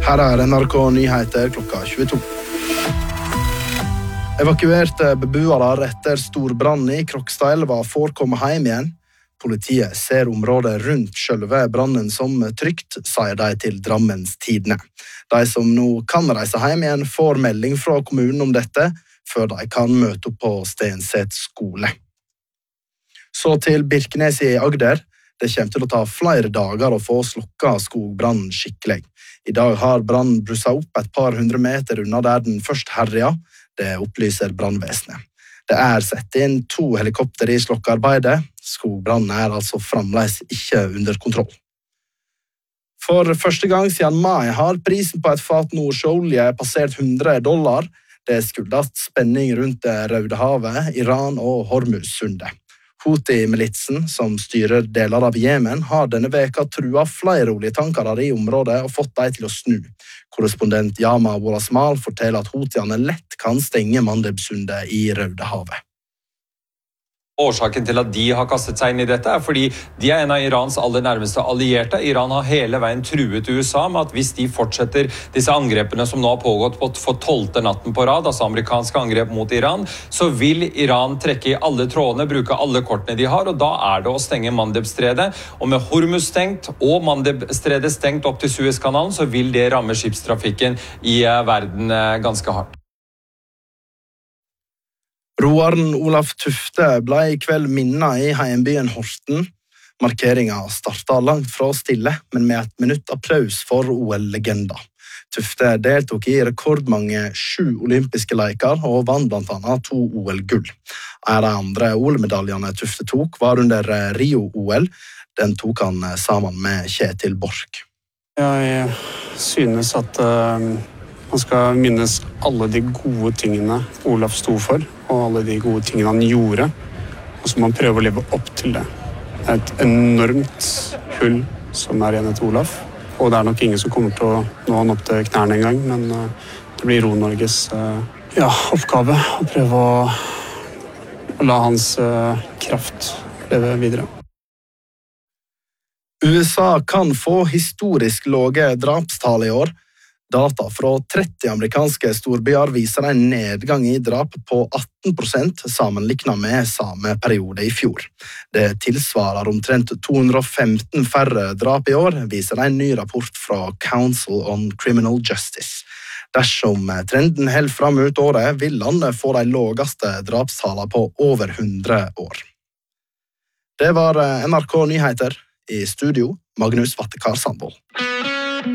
Her NRK Nyheter klokka 22. Evakuerte beboere etter storbrann I Krokstadelva får komme hjem igjen. Politiet ser området rundt selve brannen som trygt, sier de til Drammens Tidende. De som nå kan reise hjem igjen får melding fra kommunen om dette, før de kan møte opp på Stenset skole. Så til Birkenes I Agder. Det kommer til å ta flere dager å få slukket skogbrannen skikkelig. I dag har brannen brusset opp et par hundre meter unna der den først herja. Det opplyser brannvesenet. Det sett inn 2 helikopter I slukkearbeidet. Skogbrannen altså fremdeles ikke under kontroll. For første gang siden mai har prisen på et fat nordsjøolje passert $100. Det skyldes spenning rundt det Røde havet, Iran og Hormuzsundet. Houthi-militsen, som styrer deler av Jemen, har denne veka truet flere oljetankere I området og fått dem til å snu. Korrespondent Yama Wolasmal forteller at Houthiene lett kan stenge Mandebsundet I Røde havet. Årsaken til at de har kastet seg inn I dette fordi de en av Irans aller nærmeste allierte. Iran har hele veien truet USA med at hvis de fortsetter disse angrepene som nå har pågått for 12. natten på rad, altså amerikanske angrep mot Iran, så vil Iran trekke I alle trådene, bruke alle kortene de har, og da det å stenge Mandebstredet. Og med Hormuz stengt og Mandebstredet stengt opp til Suezkanalen, så vil det ramme skipstrafikken I verden ganske hardt. Roaren Olaf Tufte ble I kveld minnet I heimbyen Horten. Markeringen startet langt fra stille, men med 1 minutt applaus for OL-legenda. Tufte deltok I rekordmange 7 olympiske leker og vant blant annet 2 OL-gull. En av de andre OL-medaljene Tufte tok var under Rio-OL. Den tok han sammen med Kjetil Borch. Jeg synes at man skal minnes alle de gode tingene Olaf sto for, og alle de gode tingene han gjorde, og så man prøver å leve opp til det. Det et enormt hull som igjen etter Olaf, og det nok ingen som kommer til å nå han opp til knærne en gang, men det blir Ro-Norges oppgave å prøve å la hans kraft leve videre. USA kan få historisk lave drapstall I år. Data fra 30 amerikanske storbyer viser en nedgang I drap på 18% sammenlignet med samme periode I fjor. Det tilsvarer omtrent 215 færre drap I år, viser en ny rapport fra Council on Criminal Justice. Dersom trenden helt frem ut året, vil landet få de laveste drapstallene på over 100 år. Det var NRK Nyheter. I studio, Magnus Vattekar Sandvold.